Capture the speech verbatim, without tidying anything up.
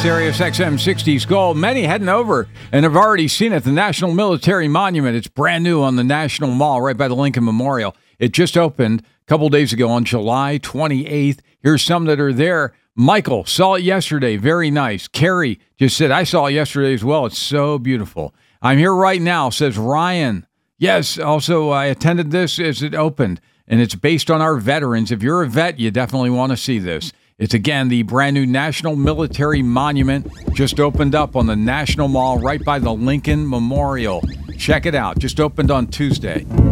Sirius X M sixties Gold. Many heading over and have already seen it. The National Military Monument. It's brand new on the National Mall right by the Lincoln Memorial. It just opened a couple days ago on July twenty-eighth. Here's some that are there. Michael saw it yesterday. Very nice. Carrie just said, I saw it yesterday as well. It's so beautiful. I'm here right now, says Ryan. Yes, also I attended this as it opened, and it's based on our veterans. If you're a vet, you definitely want to see this. It's, again, the brand new National Military Monument just opened up on the National Mall right by the Lincoln Memorial. Check it out. Just opened on Tuesday.